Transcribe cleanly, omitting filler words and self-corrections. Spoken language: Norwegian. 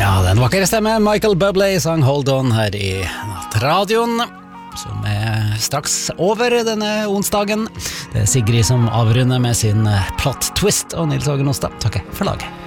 Ja, den vakre stemmen Michael Bublé sang Hold On her i Nattradioen, som straks over denne onsdagen. Det Sigrid som avrunder med sin plot twist, og Nils Åge Nostad takker for laget.